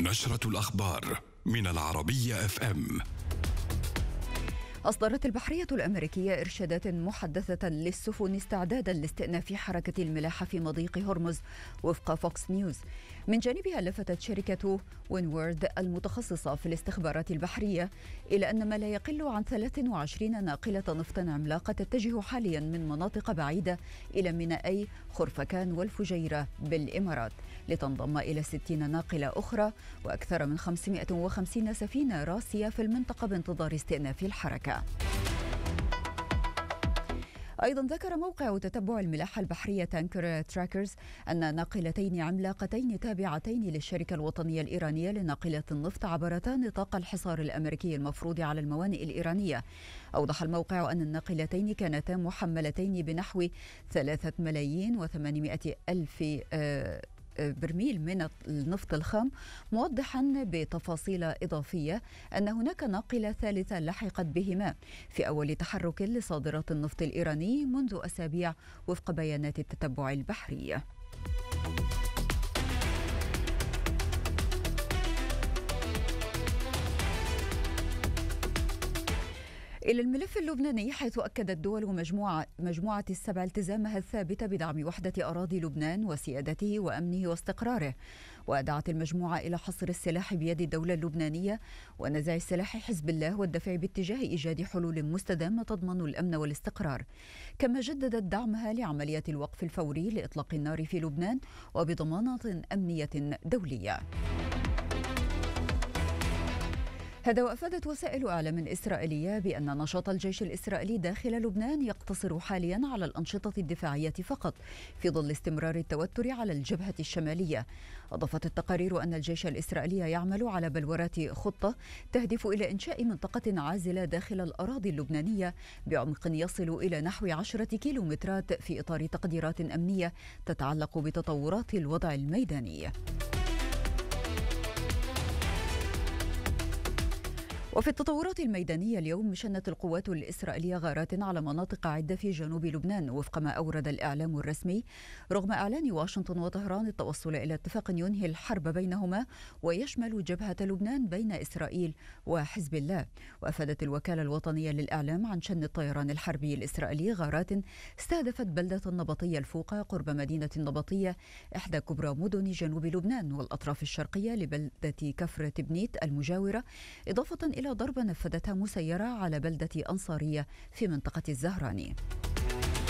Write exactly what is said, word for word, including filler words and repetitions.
نشرة الأخبار من العربية اف ام. أصدرت البحرية الأمريكية إرشادات محدثة للسفن استعدادا لاستئناف حركة الملاحة في مضيق هرمز وفق فوكس نيوز. من جانبها لفتت شركة وينورد المتخصصة في الاستخبارات البحرية إلى أن ما لا يقل عن ثلاث وعشرين ناقلة نفط عملاقة تتجه حاليا من مناطق بعيدة إلى مينائي خرفكان والفجيرة بالإمارات لتنضم إلى ستين ناقلة أخرى وأكثر من خمسمائة وخمسين سفينة راسية في المنطقة بانتظار استئناف الحركة. أيضا ذكر موقع تتبع الملاحة البحرية تانكر تراكرز أن ناقلتين عملاقتين تابعتين للشركة الوطنية الإيرانية لناقلة النفط عبرتا نطاق الحصار الأمريكي المفروض على الموانئ الإيرانية. أوضح الموقع أن الناقلتين كانتا محملتين بنحو ثلاثة ملايين وثمانمائة ألف آه برميل من النفط الخام، موضحا بتفاصيل إضافية أن هناك ناقلة ثالثة لحقت بهما في أول تحرك لصادرات النفط الإيراني منذ أسابيع وفق بيانات التتبع البحري. إلى الملف اللبناني، حيث أكدت دول مجموعة مجموعة السبع التزامها الثابت بدعم وحدة أراضي لبنان وسيادته وأمنه واستقراره. ودعت المجموعة إلى حصر السلاح بيد الدولة اللبنانية ونزع سلاح حزب الله والدفع باتجاه إيجاد حلول مستدامة تضمن الأمن والاستقرار. كما جددت دعمها لعملية الوقف الفوري لإطلاق النار في لبنان وبضمانات أمنية دولية. هذا وأفادت وسائل إعلام إسرائيلية بأن نشاط الجيش الإسرائيلي داخل لبنان يقتصر حاليا على الأنشطة الدفاعية فقط في ظل استمرار التوتر على الجبهة الشمالية. أضافت التقارير أن الجيش الإسرائيلي يعمل على بلورة خطة تهدف إلى إنشاء منطقة عازلة داخل الأراضي اللبنانية بعمق يصل إلى نحو عشرة كيلومترات في إطار تقديرات أمنية تتعلق بتطورات الوضع الميداني. وفي التطورات الميدانية اليوم، شنت القوات الإسرائيلية غارات على مناطق عدة في جنوب لبنان وفق ما أورد الإعلام الرسمي، رغم إعلان واشنطن وطهران التوصل إلى اتفاق ينهي الحرب بينهما ويشمل جبهة لبنان بين إسرائيل وحزب الله. وأفادت الوكالة الوطنية للإعلام عن شن الطيران الحربي الإسرائيلي غارات استهدفت بلدة النبطية الفوقة قرب مدينة النبطية، إحدى كبرى مدن جنوب لبنان، والأطراف الشرقية لبلدة كفر تبنيت المجاورة، إضافة إلى ضربة نفذتها مسيرة على بلدة أنصارية في منطقة الزهراني.